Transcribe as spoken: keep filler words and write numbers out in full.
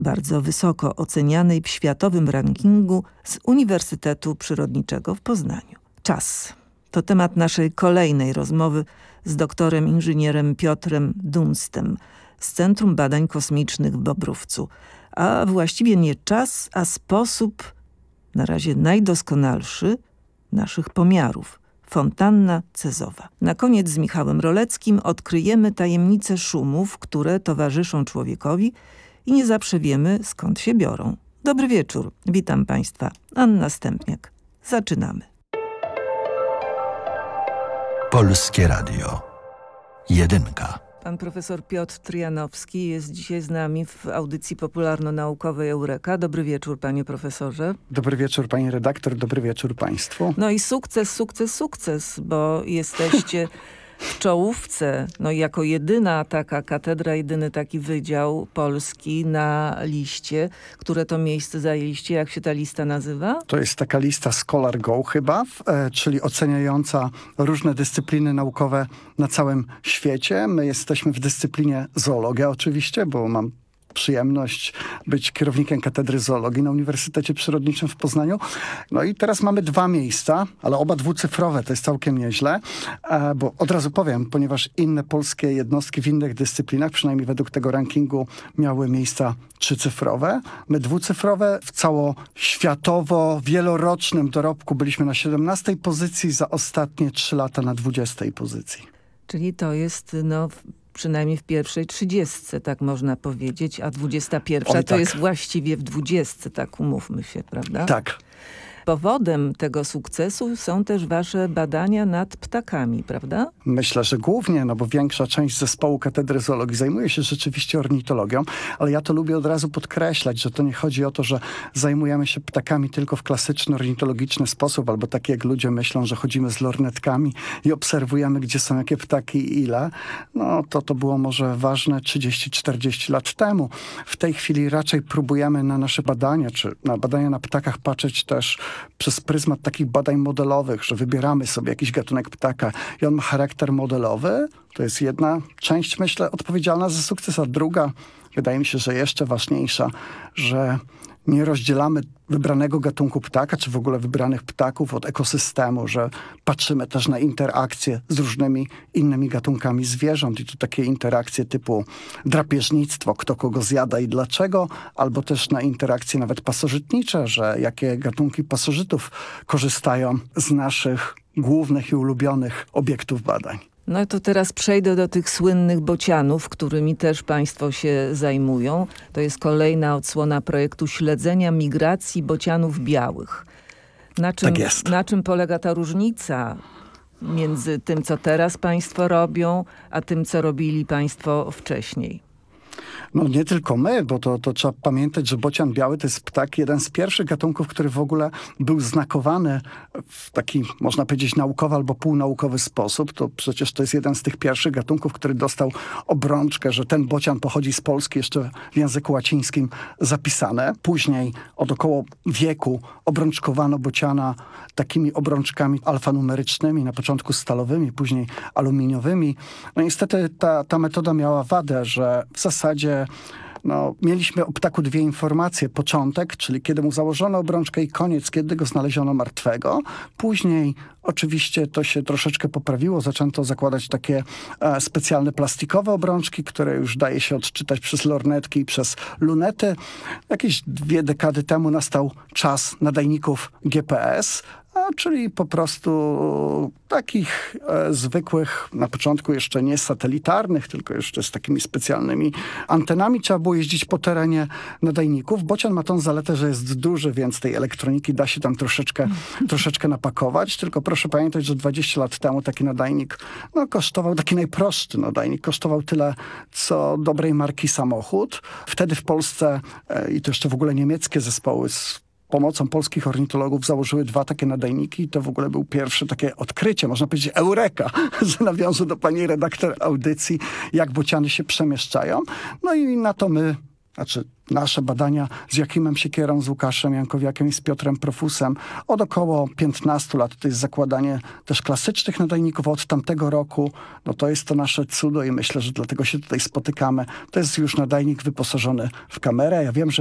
bardzo wysoko ocenianej w światowym rankingu z Uniwersytetu Przyrodniczego w Poznaniu. Czas to temat naszej kolejnej rozmowy z doktorem inżynierem Piotrem Dunstem z Centrum Badań Kosmicznych w Bobrówcu. A właściwie nie czas, a sposób, na razie najdoskonalszy, naszych pomiarów. Fontanna Cezowa. Na koniec z Michałem Roleckim odkryjemy tajemnice szumów, które towarzyszą człowiekowi i nie zawsze wiemy, skąd się biorą. Dobry wieczór. Witam Państwa. Anna Stępniak. Zaczynamy. Polskie Radio. Jedynka. Pan profesor Piotr Tryjanowski jest dzisiaj z nami w audycji popularno-naukowej Eureka. Dobry wieczór, panie profesorze. Dobry wieczór, pani redaktor. Dobry wieczór państwu. No i sukces, sukces, sukces, bo jesteście w czołówce, no jako jedyna taka katedra, jedyny taki wydział polski na liście. Które to miejsce zajęliście? Jak się ta lista nazywa? To jest taka lista Scholar Go chyba, e, czyli oceniająca różne dyscypliny naukowe na całym świecie. My jesteśmy w dyscyplinie zoologia oczywiście, bo mam przyjemność być kierownikiem katedry zoologii na Uniwersytecie Przyrodniczym w Poznaniu. No i teraz mamy dwa miejsca, ale oba dwucyfrowe, to jest całkiem nieźle, e, bo od razu powiem, ponieważ inne polskie jednostki w innych dyscyplinach, przynajmniej według tego rankingu, miały miejsca trzycyfrowe. My dwucyfrowe w całoświatowo wielorocznym dorobku byliśmy na siedemnastej pozycji, za ostatnie trzy lata na dwudziestej pozycji. Czyli to jest no przynajmniej w pierwszej trzydziestce, tak można powiedzieć, a dwudziesta pierwsza Oj, to tak. jest właściwie w dwudziestce, tak umówmy się, prawda? Tak. Powodem tego sukcesu są też wasze badania nad ptakami, prawda? Myślę, że głównie, no bo większa część zespołu katedry zoologii zajmuje się rzeczywiście ornitologią, ale ja to lubię od razu podkreślać, że to nie chodzi o to, że zajmujemy się ptakami tylko w klasyczny, ornitologiczny sposób, albo tak jak ludzie myślą, że chodzimy z lornetkami i obserwujemy, gdzie są jakie ptaki i ile. No to to było może ważne trzydzieści czterdzieści lat temu. W tej chwili raczej próbujemy na nasze badania, czy na badania na ptakach patrzeć też przez pryzmat takich badań modelowych, że wybieramy sobie jakiś gatunek ptaka i on ma charakter modelowy. To jest jedna część, myślę, odpowiedzialna za sukces, a druga, wydaje mi się, że jeszcze ważniejsza, że nie rozdzielamy wybranego gatunku ptaka, czy w ogóle wybranych ptaków od ekosystemu, że patrzymy też na interakcje z różnymi innymi gatunkami zwierząt i tu takie interakcje typu drapieżnictwo, kto kogo zjada i dlaczego, albo też na interakcje nawet pasożytnicze, że jakie gatunki pasożytów korzystają z naszych głównych i ulubionych obiektów badań. No to teraz przejdę do tych słynnych bocianów, którymi też państwo się zajmują. To jest kolejna odsłona projektu śledzenia migracji bocianów białych. Na czym, tak jest. Na czym polega ta różnica między tym, co teraz państwo robią, a tym, co robili państwo wcześniej? No nie tylko my, bo to, to trzeba pamiętać, że bocian biały to jest ptak, jeden z pierwszych gatunków, który w ogóle był znakowany w taki, można powiedzieć, naukowy albo półnaukowy sposób. To przecież to jest jeden z tych pierwszych gatunków, który dostał obrączkę, że ten bocian pochodzi z Polski, jeszcze w języku łacińskim zapisane. Później od około wieku obrączkowano bociana takimi obrączkami alfanumerycznymi, na początku stalowymi, później aluminiowymi. No niestety ta, ta metoda miała wadę, że w zasadzie no, mieliśmy o ptaku dwie informacje. Początek, czyli kiedy mu założono obrączkę i koniec, kiedy go znaleziono martwego. Później oczywiście to się troszeczkę poprawiło. Zaczęto zakładać takie e, specjalne plastikowe obrączki, które już daje się odczytać przez lornetki i przez lunety. Jakieś dwie dekady temu nastał czas nadajników G P S, a, czyli po prostu takich e, zwykłych, na początku jeszcze nie satelitarnych, tylko jeszcze z takimi specjalnymi antenami. Trzeba było jeździć po terenie nadajników. Bocian ma tą zaletę, że jest duży, więc tej elektroniki da się tam troszeczkę, troszeczkę napakować. Tylko proszę pamiętać, że dwadzieścia lat temu taki nadajnik no, kosztował, taki najprostszy nadajnik, kosztował tyle, co dobrej marki samochód. Wtedy w Polsce e, i to jeszcze w ogóle niemieckie zespoły z pomocą polskich ornitologów założyły dwa takie nadajniki i to w ogóle był pierwsze takie odkrycie, można powiedzieć eureka, że nawiążę do pani redaktor audycji, jak bociany się przemieszczają. No i na to my znaczy nasze badania z Jakimem Siekierą, z Łukaszem Jankowiakiem i z Piotrem Profusem od około piętnastu lat. To jest zakładanie też klasycznych nadajników od tamtego roku. No to jest to nasze cudo i myślę, że dlatego się tutaj spotykamy. To jest już nadajnik wyposażony w kamerę. Ja wiem, że